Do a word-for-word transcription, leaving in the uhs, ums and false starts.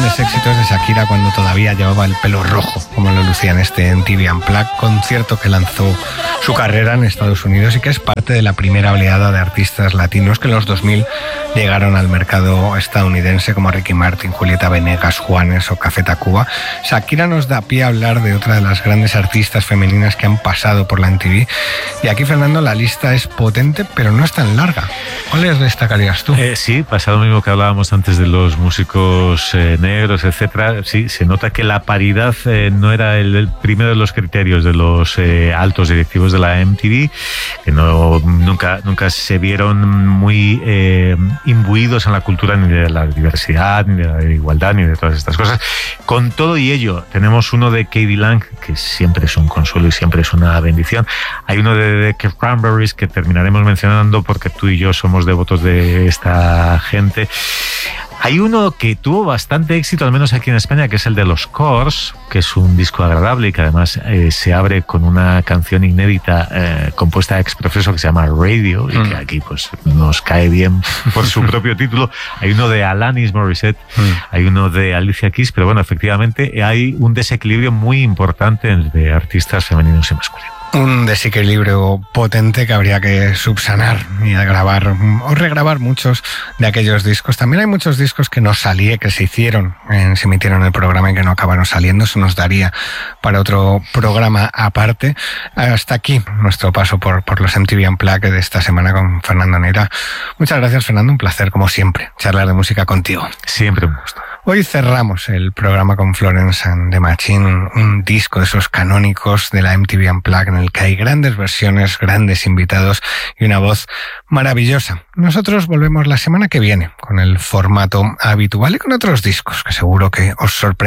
grandes éxitos de Shakira cuando todavía llevaba el pelo rojo, como lo lucía en este M T V Unplugged, concierto que lanzó su carrera en Estados Unidos y que es parte de la primera oleada de artistas latinos que en los dos mil llegaron al mercado estadounidense, como Ricky Martin, Julieta Venegas, Juanes o Café Tacuba. Shakira nos da pie a hablar de otra de las grandes artistas femeninas que han pasado por la M T V. Y aquí, Fernando, la lista es potente, pero no es tan larga. ¿Cuáles destacarías tú? Eh, sí, pasa lo mismo que hablábamos antes de los músicos eh, negros, etcétera. Sí, se nota que la paridad eh, no era el, el primero de los criterios de los eh, altos directivos de la M T V, que no nunca nunca se vieron muy eh, imbuidos en la cultura ni de la diversidad, ni de la igualdad, ni de todas estas cosas. Con todo y ello, tenemos uno de K D Lang, que siempre es un consuelo y siempre es una bendición. Hay uno de The Cranberries que terminaremos mencionando porque tú y yo somos devotos de esta gente. Hay uno que tuvo bastante éxito, al menos aquí en España, que es el de Los Corrs, que es un disco agradable y que además eh, se abre con una canción inédita eh, compuesta ex profeso que se llama Radio, y mm. que aquí pues nos cae bien por su propio título. Hay uno de Alanis Morissette, mm. hay uno de Alicia Keys, pero bueno, efectivamente hay un desequilibrio muy importante entre artistas femeninos y masculinos. Un desequilibrio potente que habría que subsanar y grabar o regrabar muchos de aquellos discos. También hay muchos discos que no salían, que se hicieron, eh, se emitieron en el programa y que no acabaron saliendo. Eso nos daría para otro programa aparte. Hasta aquí nuestro paso por, por los M T V Unplugged de esta semana con Fernando Neira. Muchas gracias, Fernando. Un placer, como siempre, charlar de música contigo. Siempre un gusto. Hoy cerramos el programa con Florence and the Machine, un disco de esos canónicos de la M T V Unplugged en el que hay grandes versiones, grandes invitados y una voz maravillosa. Nosotros volvemos la semana que viene con el formato habitual y con otros discos que seguro que os sorprenden.